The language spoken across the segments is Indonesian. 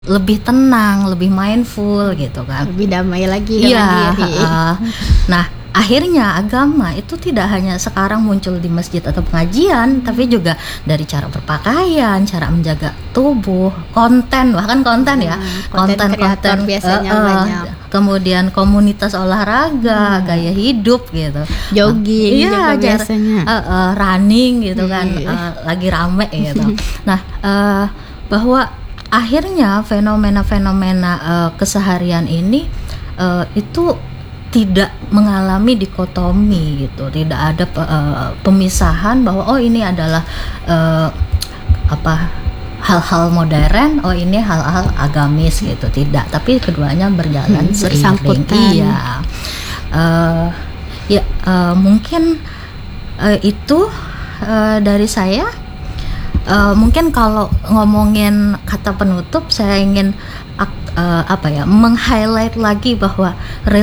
lebih tenang, lebih mindful gitu kan. Lebih damai lagi Iya, dengan diri. nah akhirnya agama itu tidak hanya sekarang muncul di masjid atau pengajian, tapi juga dari cara berpakaian, cara menjaga tubuh, bahkan konten ya, Konten kreator biasanya banyak. kemudian komunitas olahraga, gaya hidup gitu, Jogging juga iya, biasanya. running gitu kan, lagi rame gitu. Nah, bahwa akhirnya fenomena-fenomena keseharian ini itu tidak mengalami dikotomi gitu, tidak ada pemisahan bahwa ini adalah hal-hal modern, ini hal-hal agamis gitu, tidak, tapi keduanya berjalan seiring. Iya, mungkin itu dari saya. Mungkin kalau ngomongin kata penutup, saya ingin meng-highlight lagi bahwa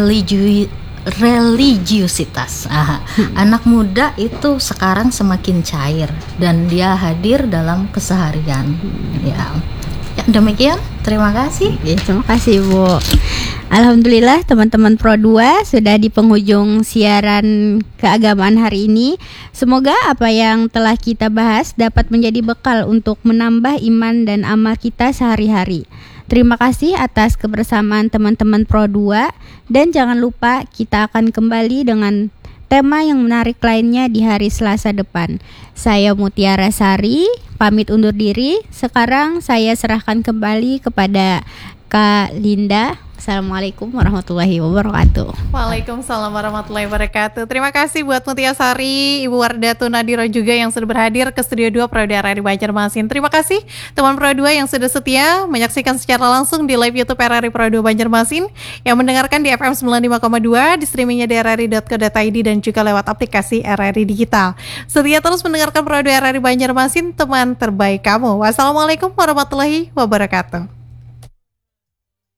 religiusitas anak muda itu sekarang semakin cair dan dia hadir dalam keseharian. Ya, demikian. Terima kasih. Terima kasih Bu. Alhamdulillah teman-teman Pro 2 sudah di penghujung siaran keagamaan hari ini. Semoga apa yang telah kita bahas dapat menjadi bekal untuk menambah iman dan amal kita sehari-hari. Terima kasih atas kebersamaan teman-teman Pro 2 dan jangan lupa kita akan kembali dengan tema yang menarik lainnya di hari Selasa depan. Saya Mutiara Sari, pamit undur diri. Sekarang saya serahkan kembali kepada Kak Linda. Assalamualaikum warahmatullahi wabarakatuh. Waalaikumsalam warahmatullahi wabarakatuh. Terima kasih buat Mutia Sari, Ibu Wardatu Nadiro juga yang sudah berhadir ke Studio 2 Pro 2 RRI Banjarmasin. Terima kasih teman Pro 2 yang sudah setia menyaksikan secara langsung di live YouTube RRI Pro 2 Banjarmasin, yang mendengarkan di FM 95,2, di streamingnya di rri.co.id dan juga lewat aplikasi RRI Digital. Setia terus mendengarkan Pro 2 RRI Banjarmasin, teman terbaik kamu. Wassalamualaikum warahmatullahi wabarakatuh.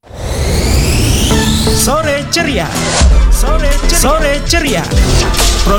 Sore ceria. Sore ceria. Pro